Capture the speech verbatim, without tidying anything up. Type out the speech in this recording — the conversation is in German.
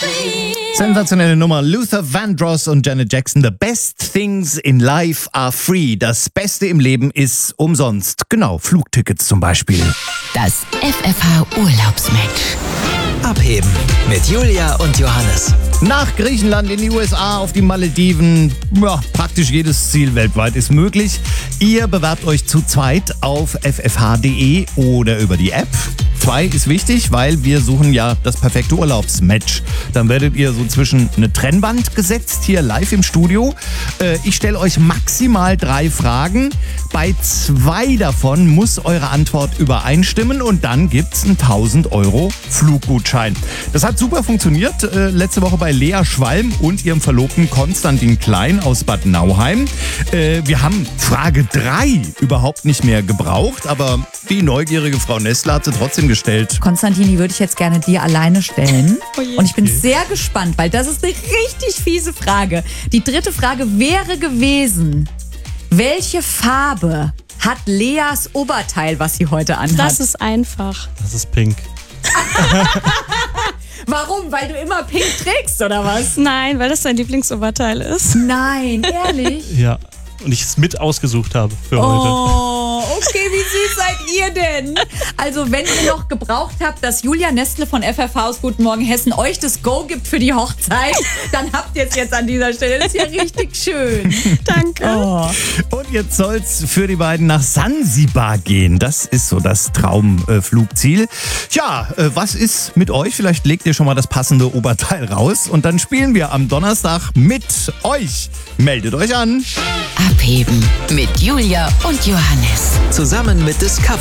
Sensationelle Nummer. Luther Vandross und Janet Jackson. The best things in life are free. Das Beste im Leben ist umsonst. Genau, Flugtickets zum Beispiel. Das F F H-Urlaubsmatch. Abheben mit Julia und Johannes. Nach Griechenland, in die U S A, auf die Malediven. Ja, praktisch jedes Ziel weltweit ist möglich. Ihr bewerbt euch zu zweit auf f f h punkt d e oder über die App. Zwei ist wichtig, weil wir suchen ja das perfekte Urlaubsmatch. Dann werdet ihr so zwischen eine Trennwand gesetzt, hier live im Studio. Äh, ich stelle euch maximal drei Fragen. Bei zwei davon muss eure Antwort übereinstimmen und dann gibt's einen tausend Euro Fluggutschein. Das hat super funktioniert. Äh, letzte Woche bei Lea Schwalm und ihrem Verlobten Konstantin Klein aus Bad Nauheim. Äh, wir haben Frage drei überhaupt nicht mehr gebraucht, aber die neugierige Frau Nestler hat sie trotzdem gestellt. Konstantin, die würde ich jetzt gerne dir alleine stellen. Oh je. Und ich bin sehr gespannt, weil das ist eine richtig fiese Frage. Die dritte Frage wäre gewesen: Welche Farbe hat Leas Oberteil, was sie heute anhat? Das ist einfach. Das ist pink. Warum? Weil du immer pink trägst, oder was? Nein, weil das dein Lieblingsoberteil ist. Nein, ehrlich? Ja. Und ich es mit ausgesucht habe für heute. Oh, okay, wie süß seid ihr denn? Also, wenn ihr noch gebraucht habt, dass Julia Nestle von F F H aus Guten Morgen Hessen euch das Go gibt für die Hochzeit, dann habt ihr es jetzt an dieser Stelle. Das ist ja richtig schön. Danke. Oh. Und jetzt soll's für die beiden nach Sansibar gehen. Das ist so das Traumflugziel. Ja, äh, was ist mit euch? Vielleicht legt ihr schon mal das passende Oberteil raus und dann spielen wir am Donnerstag mit euch. Meldet euch an. Abheben mit Julia und Johannes. Zusammen mit Discover.